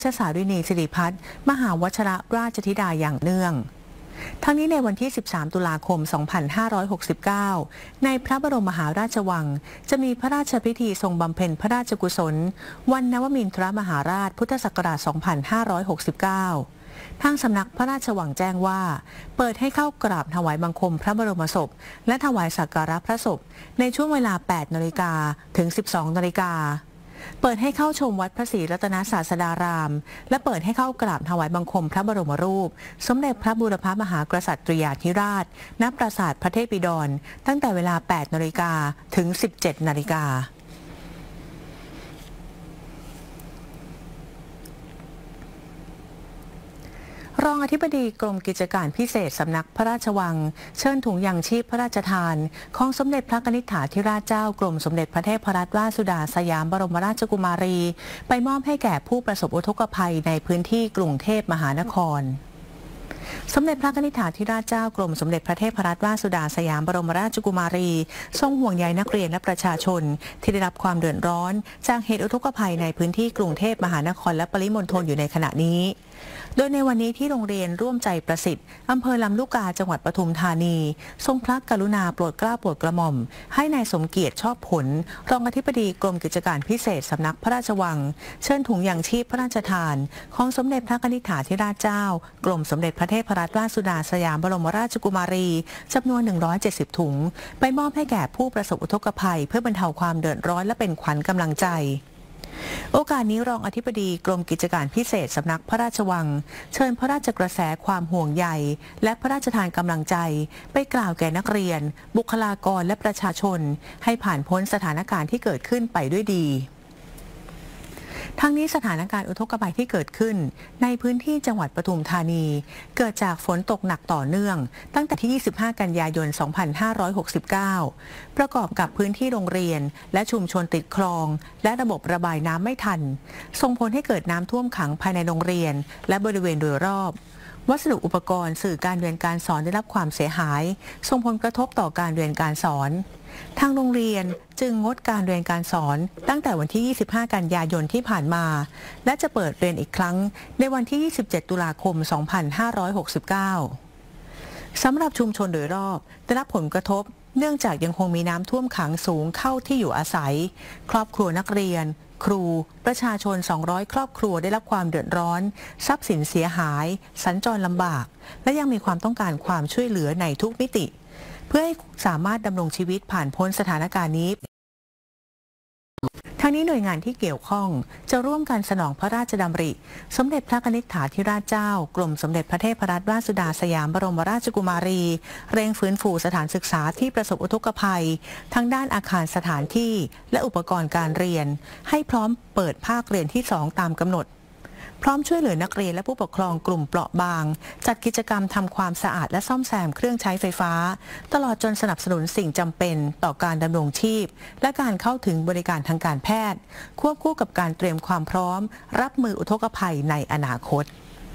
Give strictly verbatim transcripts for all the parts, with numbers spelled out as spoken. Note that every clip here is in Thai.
ชสารินีสิริพัฒน์มหาวชรราชธิดาอย่างเนื่องทั้งนี้ในวันที่ สิบสาม ตุลาคม สองพันห้าร้อยหกสิบเก้า ในพระบรมมหาราชวังจะมีพระราชพิธีทรงบำเพ็ญพระราชกุศลวันนวมินทรมหาราชพุทธศักราช สองพันห้าร้อยหกสิบเก้า ทางสำนักพระราชวังแจ้งว่าเปิดให้เข้ากราบถวายบังคมพระบรมศพและถวายสักการะพระศพในช่วงเวลา แปด นาฬิกาถึง สิบสอง นาฬิกาเปิดให้เข้าชมวัดพระศรีรัตนศาสดารามและเปิดให้เข้ากราบถวายบังคมพระบรมรูปสมเด็จพระบูรพมหากษัตริยาธิราชณปราสาทพระเทพบิดรตั้งแต่เวลา แปด นาฬิกาถึง สิบเจ็ด นาฬิการองอธิบดีกรมกิจการพิเศษสำนักพระราชวังเชิญถุงยางชีพพระราชทานของสมเด็จพระนิธิฐาธิราชเจ้ากรมสมเด็จพระเทพรัตนราชสุดาสยามบรมราชกุมารีไปมอบให้แก่ผู้ประสบอุทกภัยในพื้นที่กรุงเทพมหานครสมเด็จพระนิธิฐาธิราชเจ้ากรมสมเด็จพระเทพรัตนราชสุดาสยามบรมราชกุมารีทรงห่วงใยนักเรียนและประชาชนที่ได้รับความเดือดร้อนจากเหตุอุทกภัยในพื้นที่กรุงเทพมหานครและปริมณฑลอยู่ในขณะนี้โดยในวันนี้ที่โรงเรียนร่วมใจประสิทธิ์อำเภอลำลูกกาจังหวัดปทุมธานีทรงพระกรุณาโปรดเกล้าโปรดกระหม่อมให้นายสมเกียรติชอบผลรองอธิบดีกรมกิจการพิเศษสำนักพระราชวังเชิญถุงยางชีพพระราชทานของสมเด็จพระนิธิฐาธิราชเจ้ากรมสมเด็จพระเทพรัตนราชสุดาสยามบรมราชกุมารีจำนวนหนึ่งร้อยเจ็ดสิบถุงไปมอบให้แก่ผู้ประสบอุทกภัยเพื่อบรรเทาความเดือดร้อนและเป็นขวัญกำลังใจโอกาสนี้รองอธิบดีกรมกิจการพิเศษสำนักพระราชวังเชิญพระราชกระแสความห่วงใยและพระราชทานกำลังใจไปกล่าวแก่นักเรียนบุคลากรและประชาชนให้ผ่านพ้นสถานการณ์ที่เกิดขึ้นไปด้วยดีทั้งนี้สถานการณ์อุทกภัยที่เกิดขึ้นในพื้นที่จังหวัดปทุมธานีเกิดจากฝนตกหนักต่อเนื่องตั้งแต่ที่ยี่สิบห้ากันยายนสองพันห้าร้อยหกสิบเก้าประกอบกับพื้นที่โรงเรียนและชุมชนติดคลองและระบบระบายน้ำไม่ทันส่งผลให้เกิดน้ำท่วมขังภายในโรงเรียนและบริเวณโดยรอบวัสดุอุปกรณ์สื่อการเรียนการสอนได้รับความเสียหายส่งผลกระทบต่อการเรียนการสอนทางโรงเรียนจึงงดการเรียนการสอนตั้งแต่วันที่ยี่สิบห้ากันยายนที่ผ่านมาและจะเปิดเรียนอีกครั้งในวันที่ยี่สิบเจ็ดตุลาคมสองพันห้าร้อยหกสิบเก้าสำหรับชุมชนโดยรอบได้รับผลกระทบเนื่องจากยังคงมีน้ำท่วมขังสูงเข้าที่อยู่อาศัยครอบครัวนักเรียนครูประชาชนสองร้อยครอบครัวได้รับความเดือดร้อนทรัพย์สินเสียหายสัญจรลำบากและยังมีความต้องการความช่วยเหลือในทุกมิติเพื่อให้สามารถดำรงชีวิตผ่านพ้นสถานการณ์นี้ทั้งนี้หน่วยงานที่เกี่ยวข้องจะร่วมกันสนองพระราชดำริสมเด็จพระนิธิฐาธิราชเจ้ากรมสมเด็จพระเทพรัตนราชสุดาสยามบรมราชกุมารีเร่งฟื้นฟูสถานศึกษาที่ประสบอุทกภัยทั้งด้านอาคารสถานที่และอุปกรณ์การเรียนให้พร้อมเปิดภาคเรียนที่สองตามกำหนดพร้อมช่วยเหลือนักเรียนและผู้ปกครองกลุ่มเปราะบางจัดกิจกรรมทำความสะอาดและซ่อมแซมเครื่องใช้ไฟฟ้าตลอดจนสนับสนุนสิ่งจำเป็นต่อการดำรงชีพและการเข้าถึงบริการทางการแพทย์ควบคู่กับการเตรียมความพร้อมรับมืออุทกภัยในอนาคต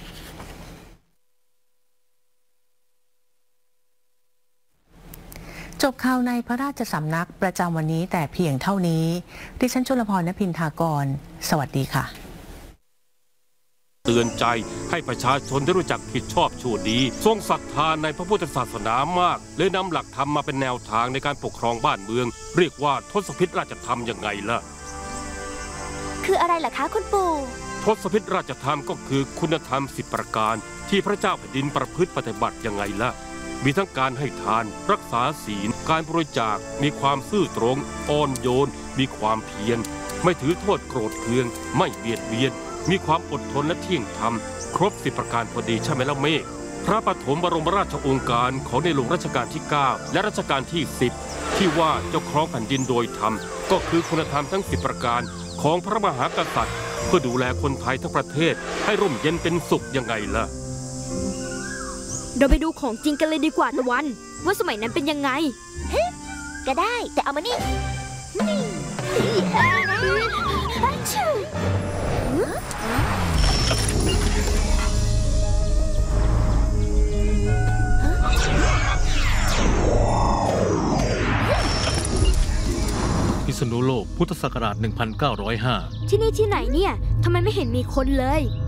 จบข่าวในพระราชสำนักประจำวันนี้แต่เพียงเท่านี้ดิฉันชลพร ณพินทากรสวัสดีค่ะเตือนใจให้ประชาชนได้รู้จักผิดชอบชั่วดีทรงศรัทธาในพระพุทธศาสนามากเลยนำหลักธรรมมาเป็นแนวทางในการปกครองบ้านเมืองเรียกว่าทศพิธราชธรรมยังไงล่ะคืออะไรล่ะคะคุณปู่ทศพิธราชธรรมก็คือคุณธรรมสิบประการที่พระเจ้าแผ่นดินประพฤติปฏิบัติยังไงล่ะมีทั้งการให้ทานรักษาศีลการบริจาคมีความซื่อตรงอ่อนโยนมีความเพียรไม่ถือโทษโกรธเคืองไม่เบียดเบียนมีความอดทนและเที่ยงธรรมครบสิบประการพอดีใช่ไหมล่ะเมฆพระปฐมบรมราชโองการของในหลวงรัชกาลที่เก้าและรัชกาลที่สิบที่ว่าเจ้าครองแผ่นดินโดยธรรมก็คือคุณธรรมทั้งสิบประการของพระมหากษัตริย์เพื่อดูแลคนไทยทั้งประเทศให้ร่มเย็นเป็นสุขยังไงล่ะเราไปดูของจริงกันเลยดีกว่าตะวันว่าสมัยนั้นเป็นยังไงก็ได้แต่เอามานี่นี่พิษณุโลกพุทธศักราชหนึ่งพันเก้าร้อยห้าที่นี่ที่ไหนเนี่ยทำไมไม่เห็นมีคนเลย